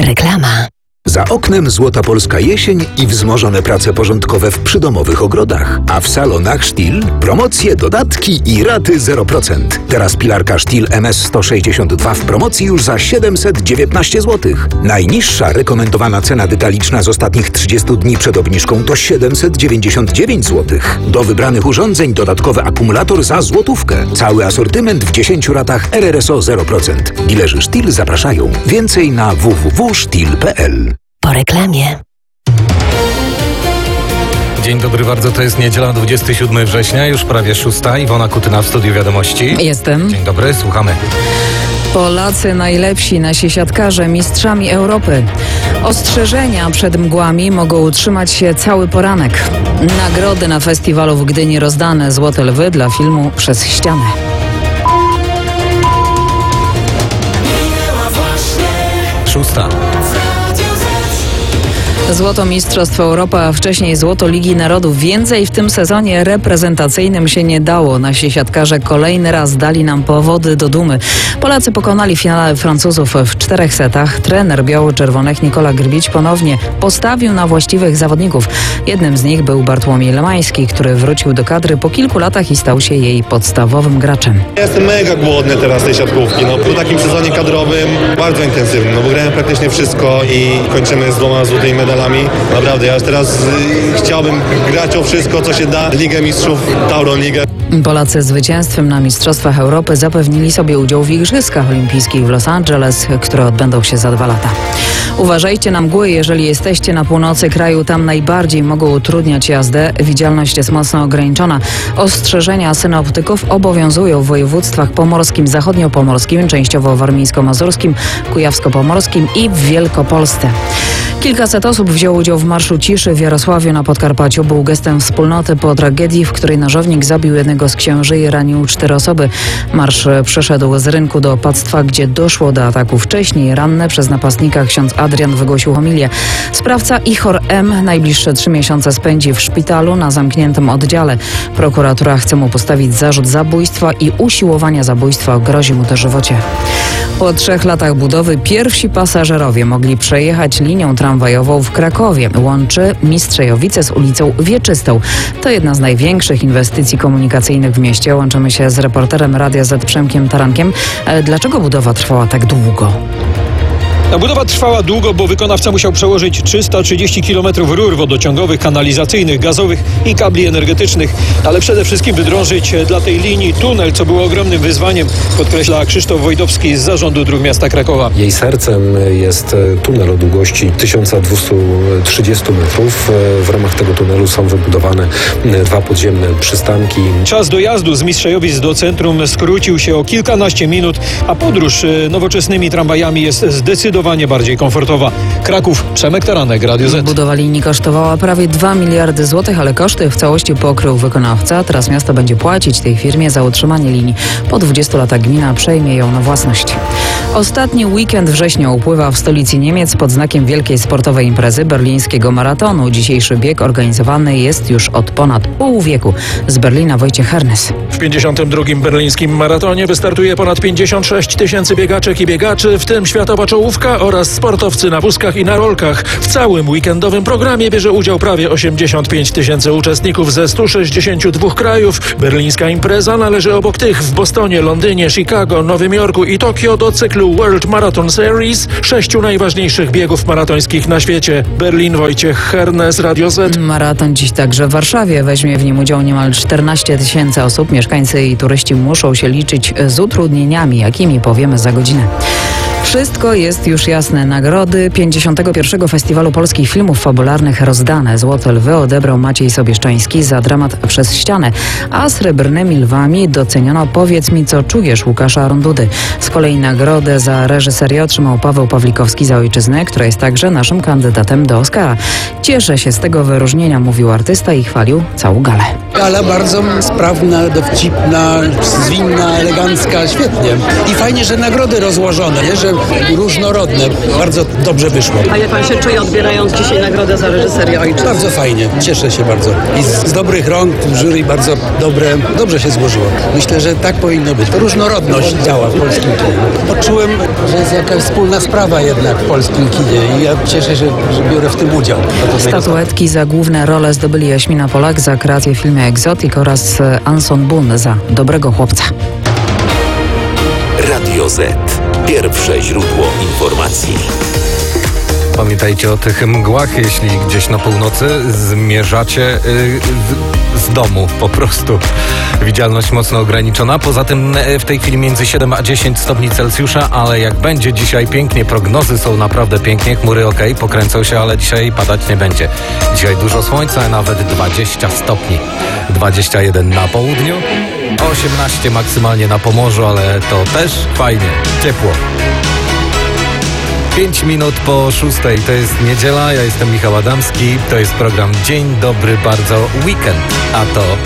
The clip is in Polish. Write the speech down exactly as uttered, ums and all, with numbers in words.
Reklama. Za oknem złota polska jesień i wzmożone prace porządkowe w przydomowych ogrodach. A w salonach Stihl promocje, dodatki i raty zero procent. Teraz pilarka Stihl M S sto sześćdziesiąt dwa w promocji już za siedemset dziewiętnaście złotych. Najniższa rekomendowana cena detaliczna z ostatnich trzydziestu dni przed obniżką to siedemset dziewięćdziesiąt dziewięć złotych. Do wybranych urządzeń dodatkowy akumulator za złotówkę. Cały asortyment w dziesięciu ratach R R S O zero procent. Dilerzy Stihl zapraszają. Więcej na w w w kropka stihl kropka p l. Po reklamie. Dzień dobry bardzo, to jest niedziela dwudziestego siódmego września, już prawie szósta. Iwona Kutyna w Studiu Wiadomości. Jestem. Dzień dobry, słuchamy. Polacy najlepsi, nasi siatkarze, mistrzami Europy. Ostrzeżenia przed mgłami mogą utrzymać się cały poranek. Nagrody na festiwalu w Gdyni rozdane. Złote lwy dla filmu Przez ścianę. Szósta. Złoto Mistrzostw Europy, a wcześniej Złoto Ligi Narodów. Więcej w tym sezonie reprezentacyjnym się nie dało. Nasi siatkarze kolejny raz dali nam powody do dumy. Polacy pokonali w finale Francuzów w czterech setach. Trener biało-czerwonych Nikola Grbić ponownie postawił na właściwych zawodników. Jednym z nich był Bartłomiej Lemański, który wrócił do kadry po kilku latach i stał się jej podstawowym graczem. Ja jestem mega głodny teraz tej siatkówki. No, po takim sezonie kadrowym bardzo intensywnym. No, bo grałem praktycznie wszystko i kończymy z dwoma złotymi medalami. Naprawdę, ja już teraz y, chciałbym grać o wszystko, co się da. Ligę Mistrzów, Tauron Ligę. Polacy zwycięstwem na Mistrzostwach Europy zapewnili sobie udział w Igrzyskach Olimpijskich w Los Angeles, które odbędą się za dwa lata. Uważajcie na mgły, jeżeli jesteście na północy kraju, tam najbardziej mogą utrudniać jazdę. Widzialność jest mocno ograniczona. Ostrzeżenia synoptyków obowiązują w województwach pomorskim, zachodniopomorskim, częściowo warmińsko-mazurskim, kujawsko-pomorskim i w Wielkopolsce. Kilkaset osób wzięło udział w Marszu Ciszy w Jarosławiu na Podkarpaciu. Był gestem wspólnoty po tragedii, w której nożownik zabił jednego z księży i ranił cztery osoby. Marsz przeszedł z rynku do opactwa, gdzie doszło do ataku wcześniej. Ranny przez napastnika ksiądz Adrian wygłosił homilię. Sprawca Ichor M. najbliższe trzy miesiące spędzi w szpitalu na zamkniętym oddziale. Prokuratura chce mu postawić zarzut zabójstwa i usiłowania zabójstwa. Grozi mu dożywocie. Po trzech latach budowy pierwsi pasażerowie mogli przejechać linią tramwajową w Krakowie. Łączy Mistrzejowice z ulicą Wieczystą. To jedna z największych inwestycji komunikacyjnych w mieście. Łączymy się z reporterem Radia Z Przemkiem Tarankiem. Dlaczego budowa trwała tak długo? Ta budowa trwała długo, bo wykonawca musiał przełożyć trzysta trzydzieści kilometrów rur wodociągowych, kanalizacyjnych, gazowych i kabli energetycznych, ale przede wszystkim wydrążyć dla tej linii tunel, co było ogromnym wyzwaniem, podkreśla Krzysztof Wojdowski z Zarządu Dróg Miasta Krakowa. Jej sercem jest tunel o długości tysiąc dwieście trzydzieści metrów. W ramach tego tunelu są wybudowane dwa podziemne przystanki. Czas dojazdu z Mistrzejowic do centrum skrócił się o kilkanaście minut, a podróż nowoczesnymi tramwajami jest zdecydowanie bardziej komfortowa. Kraków, Przemek Taranek, Radio Z. Budowa linii kosztowała prawie dwa miliardy złotych, ale koszty w całości pokrył wykonawca. Teraz miasto będzie płacić tej firmie za utrzymanie linii. Po dwudziestu latach gmina przejmie ją na własność. Ostatni weekend września upływa w stolicy Niemiec pod znakiem wielkiej sportowej imprezy berlińskiego maratonu. Dzisiejszy bieg organizowany jest już od ponad pół wieku. Z Berlina Wojciech Hernes. W pięćdziesiątym drugim berlińskim maratonie wystartuje ponad pięćdziesiąt sześć tysięcy biegaczek i biegaczy, w tym światowa czołówka oraz sportowcy na wózkach i na rolkach. W całym weekendowym programie bierze udział prawie osiemdziesiąt pięć tysięcy uczestników ze stu sześćdziesięciu dwóch krajów. Berlińska impreza należy obok tych w Bostonie, Londynie, Chicago, Nowym Jorku i Tokio do cyklu World Marathon Series, sześciu najważniejszych biegów maratońskich na świecie. Berlin, Wojciech Hernes, Radio Z. Maraton dziś także w Warszawie. Weźmie w nim udział niemal czternaście tysięcy osób. Mieszkańcy i turyści muszą się liczyć z utrudnieniami, jakimi powiemy za godzinę. Wszystko jest już jasne. Nagrody pięćdziesiątego pierwszego Festiwalu Polskich Filmów Fabularnych rozdane. Złote lwy odebrał Maciej Sobieszczański za dramat Przez ścianę, a srebrnymi lwami doceniono Powiedz mi, co czujesz Łukasza Rondudy. Z kolei nagrodę za reżyserię otrzymał Paweł Pawlikowski za Ojczyznę, która jest także naszym kandydatem do Oscara. Cieszę się z tego wyróżnienia, mówił artysta i chwalił całą galę. Gala bardzo sprawna, dowcipna, zwinna, elegancka, świetnie. I fajnie, że nagrody rozłożone, nie? Że różnorodne. Bardzo dobrze wyszło. A jak pan się czuje, odbierając dzisiaj nagrodę za reżyserię Ojczyzny? Bardzo fajnie, cieszę się bardzo. I z, z dobrych rąk, jury bardzo dobre, dobrze się złożyło. Myślę, że tak powinno być. Różnorodność działa w polskim kinie. Poczułem, że jest jakaś wspólna sprawa jednak w polskim kinie i ja cieszę się, że, że biorę w tym udział. Statuetki za główne role zdobyli Jaśmina Polak za kreację w filmie Exotic oraz Anson Boone za Dobrego chłopca. Radio Z. Pierwsze źródło informacji. Pamiętajcie o tych mgłach, jeśli gdzieś na północy zmierzacie yy, z, z domu po prostu. Widzialność mocno ograniczona. Poza tym w tej chwili między siedem a dziesięć stopni Celsjusza, ale jak będzie dzisiaj pięknie, prognozy są naprawdę pięknie, chmury ok, pokręcą się, ale dzisiaj padać nie będzie. Dzisiaj dużo słońca, nawet dwadzieścia stopni. dwadzieścia jeden na południu, osiemnaście maksymalnie na Pomorzu, ale to też fajnie, ciepło. Pięć minut po szóstej, to jest niedziela, ja jestem Michał Adamski, to jest program Dzień Dobry Bardzo Weekend, a to